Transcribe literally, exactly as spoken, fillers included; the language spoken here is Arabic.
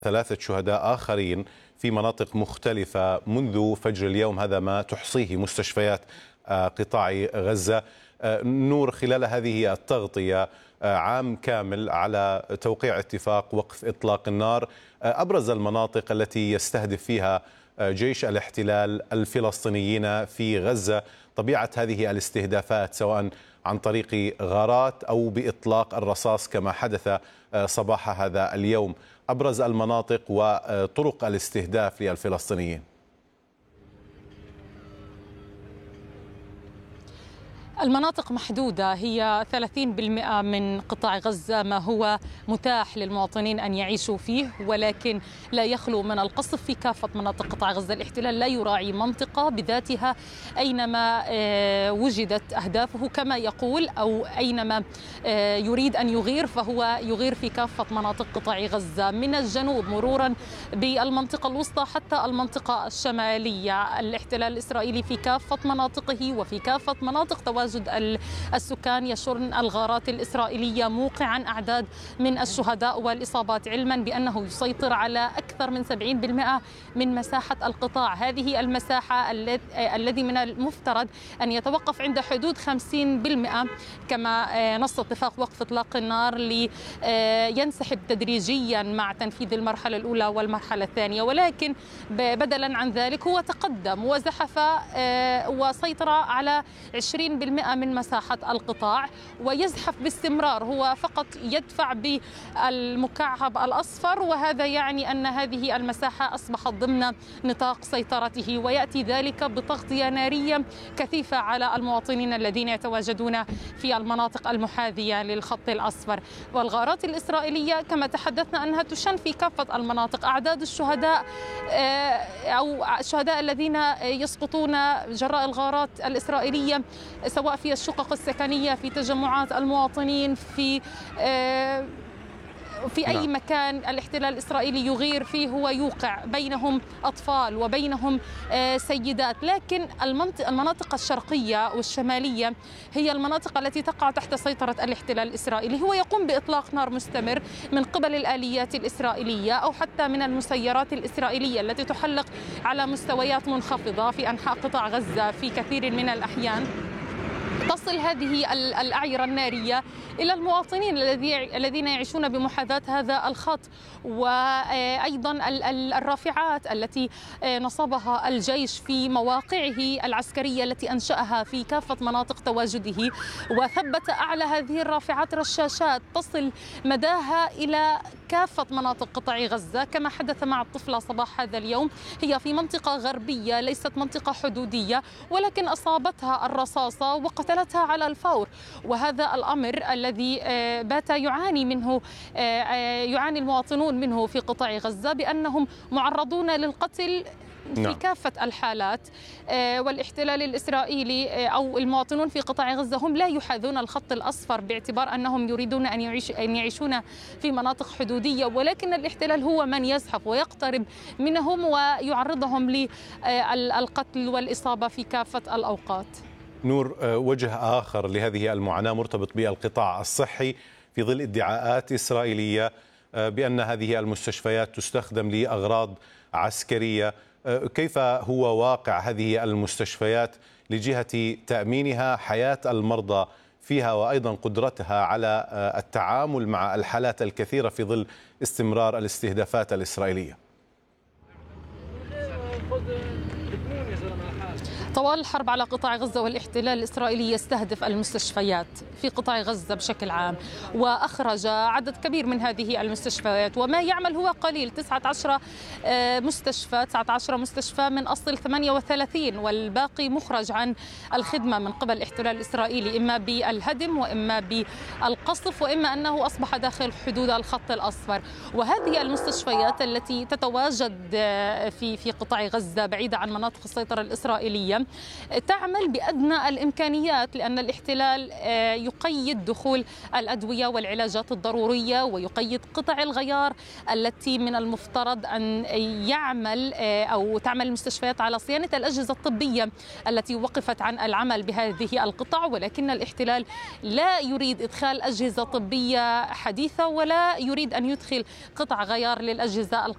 ثلاثة شهداء آخرين في مناطق مختلفة منذ فجر اليوم، هذا ما تحصيه مستشفيات قطاع غزة. نور، خلال هذه التغطية عام كامل على توقيع اتفاق وقف إطلاق النار، أبرز المناطق التي يستهدف فيها جيش الاحتلال الفلسطينيين في غزة، طبيعة هذه الاستهدافات سواء عن طريق غارات أو بإطلاق الرصاص كما حدث صباح هذا اليوم، أبرز المناطق وطرق الاستهداف للفلسطينيين. المناطق محدودة، هي ثلاثين بالمئة من قطاع غزة ما هو متاح للمواطنين أن يعيشوا فيه، ولكن لا يخلو من القصف في كافة مناطق قطاع غزة. الاحتلال لا يراعي منطقة بذاتها أينما وجدت أهدافه كما يقول، أو أينما يريد أن يغير فهو يغير في كافة مناطق قطاع غزة من الجنوب مرورا بالمنطقة الوسطى حتى المنطقة الشمالية. الاحتلال الإسرائيلي في كافة مناطقه وفي كافة مناطق تواجد السكان يشن الغارات الإسرائيلية، موقعا أعداد من الشهداء والإصابات، علما بأنه يسيطر على أكثر من سبعين بالمئة من مساحة القطاع. هذه المساحة الذي من المفترض أن يتوقف عند حدود خمسين بالمئة كما نص اتفاق وقف إطلاق النار، لينسحب تدريجيا مع تنفيذ المرحلة الأولى والمرحلة الثانية، ولكن بدلا عن ذلك هو تقدم وزحف وسيطر على عشرين بالمئة من مساحة القطاع ويزحف باستمرار، هو فقط يدفع بالمكعب الأصفر، وهذا يعني أن هذه المساحة أصبحت ضمن نطاق سيطرته، ويأتي ذلك بتغطية نارية كثيفة على المواطنين الذين يتواجدون في المناطق المحاذية للخط الأصفر. والغارات الإسرائيلية كما تحدثنا أنها تشن في كافة المناطق. أعداد الشهداء أو الشهداء الذين يسقطون جراء الغارات الإسرائيلية سواء في الشقق السكنية، في تجمعات المواطنين، في في أي نعم. مكان الاحتلال الإسرائيلي يغير فيه هو يوقع بينهم أطفال وبينهم سيدات. لكن المناطق الشرقية والشمالية هي المناطق التي تقع تحت سيطرة الاحتلال الإسرائيلي، هو يقوم بإطلاق نار مستمر من قبل الآليات الإسرائيلية أو حتى من المسيرات الإسرائيلية التي تحلق على مستويات منخفضة في أنحاء قطاع غزة. في كثير من الأحيان تصل هذه الأعيرة النارية إلى المواطنين الذين يعيشون بمحاذاة هذا الخط، وأيضا الرافعات التي نصبها الجيش في مواقعه العسكرية التي أنشأها في كافة مناطق تواجده، وثبت أعلى هذه الرافعات رشاشات تصل مداها إلى كافة مناطق قطاع غزة كما حدث مع الطفلة صباح هذا اليوم. هي في منطقة غربية ليست منطقة حدودية، ولكن أصابتها الرصاصة وقتلتها على الفور، وهذا الأمر الذي بات يعاني منه يعاني المواطنون منه في قطاع غزة، بأنهم معرضون للقتل في نعم. كافة الحالات. والاحتلال الإسرائيلي أو المواطنون في قطاع غزة هم لا يحاذون الخط الأصفر باعتبار أنهم يريدون أن, يعيش أن يعيشون في مناطق حدودية، ولكن الاحتلال هو من يزحف ويقترب منهم ويعرضهم للقتل والإصابة في كافة الأوقات. نور، وجه آخر لهذه المعاناة مرتبط بالقطاع الصحي في ظل ادعاءات إسرائيلية بأن هذه المستشفيات تستخدم لأغراض عسكرية. كيف هو واقع هذه المستشفيات لجهة تأمينها حياة المرضى فيها وأيضا قدرتها على التعامل مع الحالات الكثيرة في ظل استمرار الاستهدافات الإسرائيلية؟ طوال الحرب على قطاع غزة والاحتلال الإسرائيلي يستهدف المستشفيات في قطاع غزة بشكل عام، وأخرج عدد كبير من هذه المستشفيات، وما يعمل هو قليل، تسعة عشر مستشفى تسعة عشر مستشفى من أصل ثمانية وثلاثين، والباقي مخرج عن الخدمة من قبل الاحتلال الإسرائيلي، إما بالهدم وإما بالقصف وإما أنه أصبح داخل حدود الخط الأصفر. وهذه المستشفيات التي تتواجد في في قطاع غزة بعيدة عن مناطق السيطرة الإسرائيلية تعمل بأدنى الإمكانيات، لأن الاحتلال يقيد دخول الأدوية والعلاجات الضرورية ويقيد قطع الغيار التي من المفترض أن يعمل أو تعمل المستشفيات على صيانة الأجهزة الطبية التي وقفت عن العمل بهذه القطع، ولكن الاحتلال لا يريد إدخال أجهزة طبية حديثة ولا يريد أن يدخل قطع غيار للأجهزة